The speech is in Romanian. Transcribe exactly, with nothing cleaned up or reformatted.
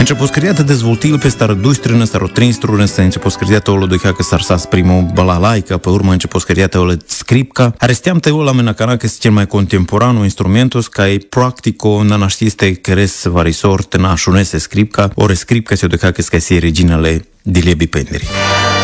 Mentre poscariata desvoltil pe stara dustrina, staro trinstruna, senza poscariata olo doica che sarsas primo balalaica, pe urmă înce poscariata olo scripca. Arestiam te olo mena cana che cel mai contemporanu instrumentos kai practico na naștiste keres vari sorte na shunese scripca, ore scripca se doica che scai si reginale di liebi penderi.